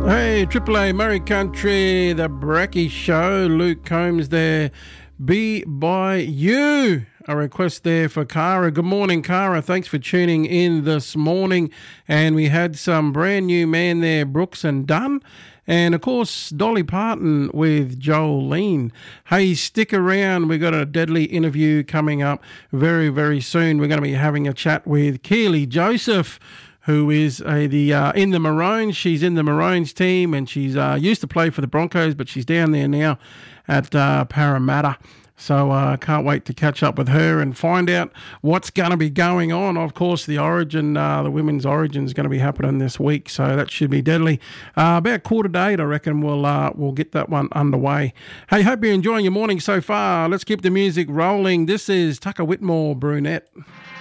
Hey, Triple A Murray Country, the Bracky Show. Luke Combs there. Be by you. A request there for Cara. Good morning, Cara. Thanks for tuning in this morning. And we had some brand new man there, Brooks and Dunn. And, of course, Dolly Parton with Jolene. Hey, stick around. We've got a deadly interview coming up very, very soon. We're going to be having a chat with Keely Joseph, who is in the Maroons. She's in the Maroons team, and she's used to play for the Broncos, but she's down there now at Parramatta. So can't wait to catch up with her and find out what's going to be going on. Of course, the Origin, the women's Origin is going to be happening this week, so that should be deadly. About 7:15, I reckon we'll get that one underway. Hey, hope you're enjoying your morning so far. Let's keep the music rolling. This is Tucker Whitmore, Brunette.